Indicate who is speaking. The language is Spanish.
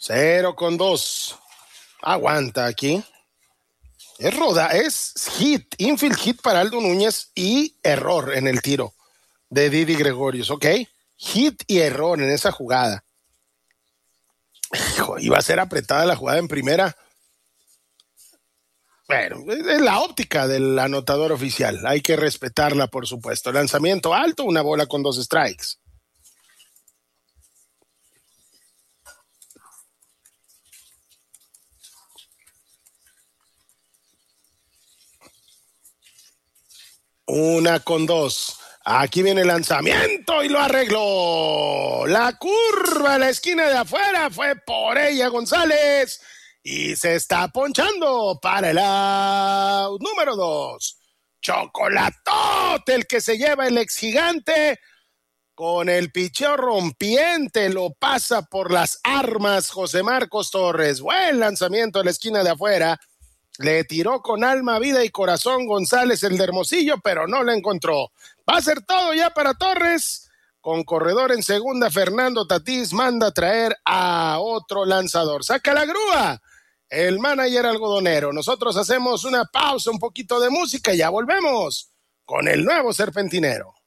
Speaker 1: 0-2. Aguanta aquí. Es hit, infield hit para Aldo Núñez y error en el tiro de Didi Gregorius, ¿ok? Hit y error en esa jugada. Hijo, iba a ser apretada la jugada en primera. Bueno, es la óptica del anotador oficial. Hay que respetarla, por supuesto. Lanzamiento alto, una bola con 2 strikes. Una con 2. Aquí viene el lanzamiento y lo arregló. La curva a la esquina de afuera fue por ella González y se está ponchando para el out número 2. Chocolatote el que se lleva el ex gigante con el picheo rompiente, lo pasa por las armas José Marcos Torres. Buen lanzamiento a la esquina de afuera. Le tiró con alma, vida y corazón González el de Hermosillo, pero no la encontró. Va a ser todo ya para Torres. Con corredor en segunda, Fernando Tatís manda a traer a otro lanzador. Saca la grúa el manager algodonero. Nosotros hacemos una pausa, un poquito de música y ya volvemos con el nuevo serpentinero.